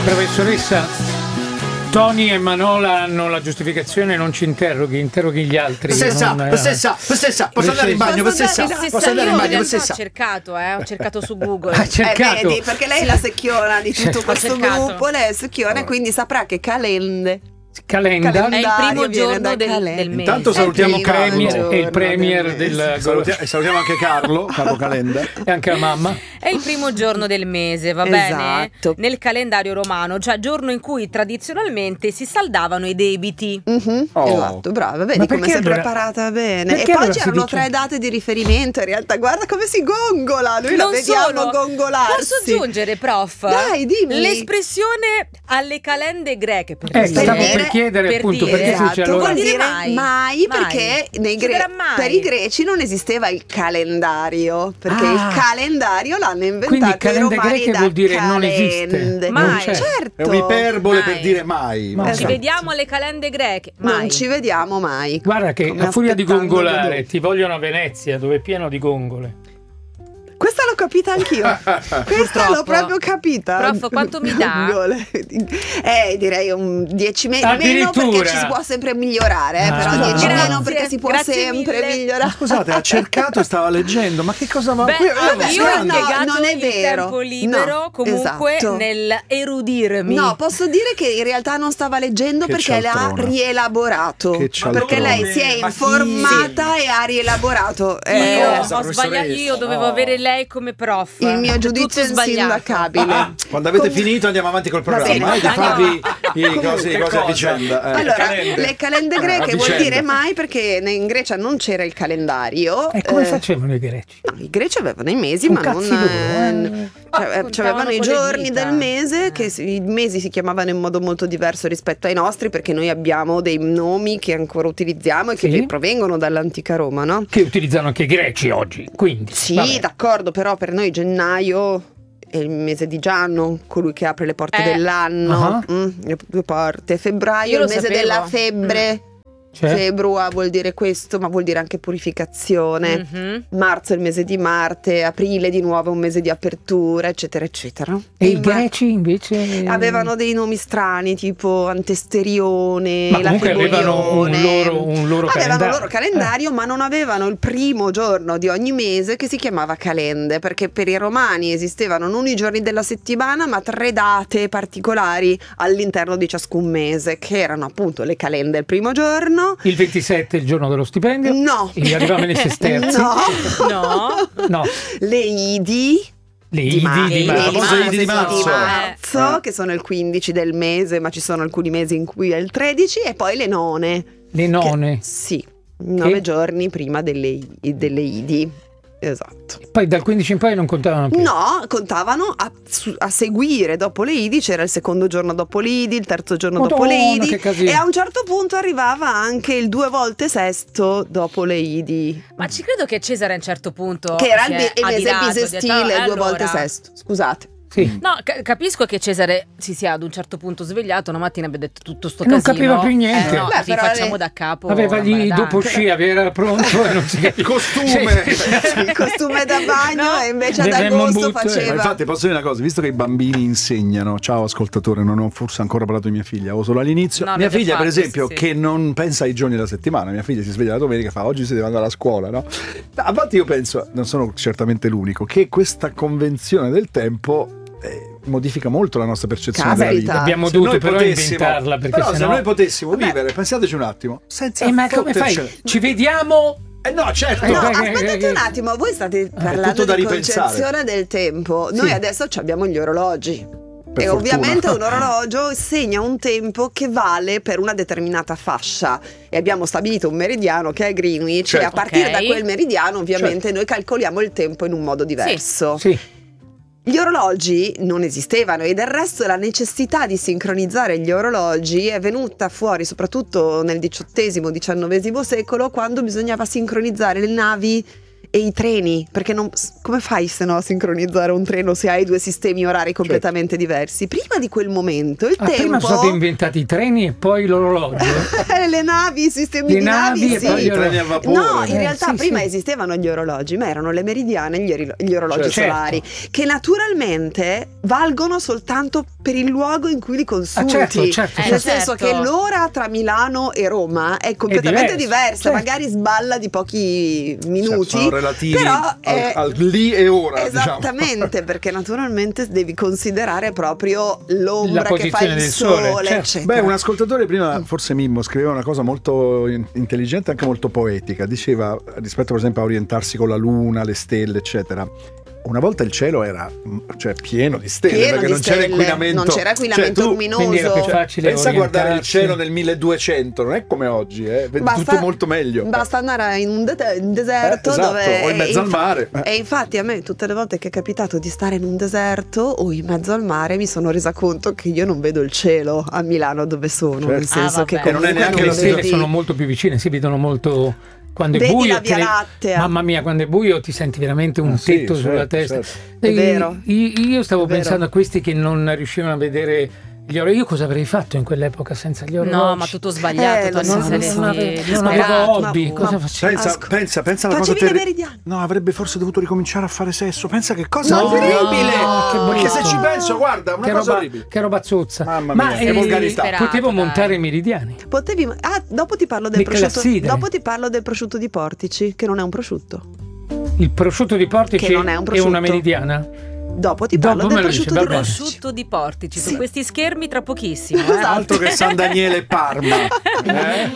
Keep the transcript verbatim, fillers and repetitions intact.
Professoressa, Tony e Manola hanno la giustificazione, non ci interroghi, interroghi gli altri. Professoressa, non, professoressa, professoressa, posso andare in bagno? Professoressa, posso andare in bagno? Professoressa. Ho cercato, eh, ho cercato su Google. Ha cercato. Eh, vedi, perché lei è la secchiona di tutto Ho questo cercato. gruppo, lei è la secchiona, quindi saprà che Calende Calenda. È il primo giorno del, del mese. Intanto salutiamo È il Carlo. primo Premier, è il premier del del mese. Salutia- e salutiamo anche Carlo, Carlo Calenda. e anche la mamma. È il primo giorno del mese, va Esatto. bene? Nel calendario romano, cioè giorno in cui tradizionalmente si saldavano i debiti. Mhm, Oh. Esatto, brava, vedi Ma come perché sei allora- preparata bene. E perché poi allora si c'erano dice- tre date di riferimento, in realtà guarda come si gongola, noi la Non vediamo solo. gongolarsi. Posso aggiungere, prof? Dai, dimmi. L'espressione alle calende greche. Per Eh, dire- stavo dire- per chiedere per appunto dire. perché si dice Esatto, allora. vuol dire Mai. mai, Mai. perché nei gre- Succederà mai. per i greci non esisteva il calendario, perché Ah. il calendario l'hanno Quindi inventato i calende romani greche da vuol dire non esiste. calende. Mai. Non c'è. Certo. È un'iperbole Mai. per dire mai. Ma- Ci Esatto. vediamo alle calende greche. Mai. Non ci vediamo mai. Guarda che Come a furia di aspettando gongolare Godot. ti vogliono a Venezia dove è pieno di gongole. Questa l'ho capita anch'io. Questa Purtroppo. l'ho proprio capita. Prof, quanto mi dà? Gongole. Eh, direi un dieci meno, meno Addirittura. perché ci si può sempre migliorare, eh, Ah. però dieci Grazie, meno perché si può grazie sempre mille. migliorare. Scusate, ha cercato e stava leggendo, ma che cosa va Beh, qui? allora, Eh, io ho no, scandalo. impiegato non è il vero. tempo libero No, comunque esatto. nel erudirmi. No, posso dire che in realtà non stava leggendo Che perché l'ha cialtrona. rielaborato. Che Perché cialtrona. lei si è Ma chi? informata e ha rielaborato. Eh, Io cosa, ho sbagliato, professoressa? io dovevo Oh. avere lei come prof. il mio Tutto giudizio è sbagliato. insindacabile. Ah, quando avete Com- finito andiamo avanti col programma, bene, eh, di andiamo. farvi i Comunque, cose, che cose a cosa? vicenda. eh. Allora, calende. le calende Eh, greche a vuol vicenda. dire mai perché in Grecia non c'era il calendario. E come eh, facevano i greci? No, i greci avevano i mesi, Un ma non. cazzi loro, eh, eh. cioè, Contavano c'avevano i con le giorni dita. del mese, Eh. che si- i mesi si chiamavano in modo molto diverso rispetto ai nostri, perché noi abbiamo dei nomi che ancora utilizziamo e che Sì. provengono dall'antica Roma, no? Che utilizzano anche i greci oggi, quindi. Sì, vabbè. d'accordo, però per noi gennaio è il mese di Gianno, colui che apre le porte Eh. dell'anno, Ah. mm, le due porte. Febbraio Io è lo il mese sapevo. della febbre. Cioè? Februa vuol dire questo, ma vuol dire anche purificazione. Mhm. Marzo è il mese di Marte, aprile di nuovo è un mese di apertura, eccetera, eccetera. E i ma- greci invece avevano dei nomi strani, tipo Antesterione, Ma comunque avevano un Lapidolione. loro, un loro Avevano calendario. il loro calendario, ma non avevano il primo giorno di ogni mese che si chiamava calende, perché per i romani esistevano non i giorni della settimana, ma tre date particolari all'interno di ciascun mese, che erano appunto le calende il primo giorno. Eh, il ventisette il giorno dello stipendio. No. E arrivavano i sesterzi. No. No. No. Le Idi. Le Di idi ma- di le marzo. famose Idi di marzo. marzo, Eh. che sono il quindici del mese, ma ci sono alcuni mesi in cui è il tredici, e poi le none. Le none. Che- sì, nove Che? giorni prima delle, i- delle Idi. Esatto. Poi dal quindici in poi non contavano più. No, contavano a, su- a seguire dopo le Idi, c'era il secondo giorno dopo le Idi, il terzo giorno dopo le Madonna, Idi, che casino. e a un certo punto arrivava anche il due volte sesto dopo le Idi. Ma ci credo che Cesare a un certo punto Che era si il, è bi- il mese adirato, ha detto, bisestile, "Ah, due allora". volte sesto. Scusate. Sì. No, ca- capisco che Cesare si sia ad un certo punto svegliato una mattina e abbia detto tutto sto E non casino. capiva più niente. Eh, no, Beh, però rifacciamo le- da capo. Aveva la gli Maradona. dopo sci, aveva pronto e non si capiva. Il costume. Il costume da bagno, No. e invece ad Del agosto Raymond Boot, Ma faceva. infatti posso dire una cosa, visto che i bambini insegnano, ciao ascoltatore, non ho forse ancora parlato di mia figlia, avevo solo all'inizio, No, mia l'avete figlia per fatto, esempio sì, sì. che non pensa ai giorni della settimana, mia figlia si sveglia la domenica e fa oggi si deve andare a scuola, no? A volte io penso, non sono certamente l'unico, che questa convenzione del tempo eh, modifica molto la nostra percezione della Caspita. vita. Abbiamo Se dovuto noi però potessimo- inventarla perché però se sennò- noi potessimo Vabbè. vivere, pensateci un attimo, senza Eh, ma come fai? fottercene. Ci vediamo. Eh no, certo. No, Eh, aspettate eh, un attimo, voi state parlando tutto da di ripensare. concezione del tempo. Noi Sì. adesso ci abbiamo gli orologi. Per e fortuna. ovviamente un orologio segna un tempo che vale per una determinata fascia, e abbiamo stabilito un meridiano che è Greenwich, Certo. e a partire Ok. da quel meridiano ovviamente noi calcoliamo il tempo in un modo diverso. Sì. Gli orologi non esistevano, e del resto la necessità di sincronizzare gli orologi è venuta fuori soprattutto nel diciottesimo diciannovesimo secolo, quando bisognava sincronizzare le navi e i treni, perché non, come fai se no a sincronizzare un treno se hai due sistemi orari completamente certo. diversi? Prima di quel momento il ah, tempo prima sono stati inventati i treni e poi l'orologio. Le navi, i sistemi le di navi, navi sì. e poi i treni a vapore. No, in eh, realtà sì, prima sì. esistevano gli orologi, ma erano le meridiane e gli, ori- gli orologi certo. solari, che naturalmente valgono soltanto per il luogo in cui li consulti. Ah, certo, certo, Eh, Nel certo. senso che l'ora tra Milano e Roma è completamente È diverso, diversa, certo. magari sballa di pochi minuti, Sono relativi però al, è al lì e ora. esattamente diciamo. perché naturalmente devi considerare proprio l'ombra La che fa il posizione del sole, sole, certo. eccetera. Beh, un ascoltatore prima, forse Mimmo, scriveva una cosa molto in- intelligente e anche molto poetica. Diceva, rispetto per esempio a orientarsi con la luna, le stelle, eccetera. Una volta il cielo era cioè, pieno di stelle, Pieno perché di non c'era stelle, inquinamento. non c'era inquinamento Cioè, tu luminoso. Quindi era più facile pensa a guardare il orientarsi. cielo nel milleduecento, non è come oggi, eh? vedi tutto molto meglio. Basta andare in un de- in deserto Eh, esatto, dove o in mezzo e al infa- mare. Eh. E infatti a me tutte le volte che è capitato di stare in un deserto o in mezzo al mare mi sono resa conto che io non vedo il cielo a Milano dove sono, Certo. nel senso Ah, che vabbè. E non è comunque neanche Anche le lo stelle vedi- sono molto più vicine, si vedono molto. Quando è Vedi buio, la Via te ne- Lattea. mamma mia, quando è buio ti senti veramente un Ah, sì, tetto certo, sulla testa. certo. È E vero. Io, io stavo È vero. pensando a questi che non riuscivano a vedere gli orologi. Io cosa avrei fatto in quell'epoca senza gli orologi? No, ma tutto sbagliato. Eh, lo Tony so, Salesi. lo so. non avevo, non Sperato. avevo Ma- hobby. ma- cosa ma- facevo? Pensa, Asco- pensa, pensa alla cosa Facevi le terri- meridiane. No, avrebbe forse dovuto ricominciare a fare sesso. Pensa che cosa No, orribile! no, che Perché se brutto. ci penso, guarda, una Che cosa roba, orribile. che roba zozza. Mamma Ma mia, che eh, volgarità. potevo Dai. montare i meridiani. Potevi ah, dopo ti parlo del Le prosciutto. classidre. Dopo ti parlo del prosciutto di Portici, che non è un prosciutto. Il prosciutto di Portici Che non è un è prosciutto. una meridiana. Dopo ti Dopo parlo me del lo dici, prosciutto va di bene. Portici. Prosciutto di Portici Sì. su questi schermi tra pochissimo. eh. Esatto. Altro che San Daniele e Parma. Eh?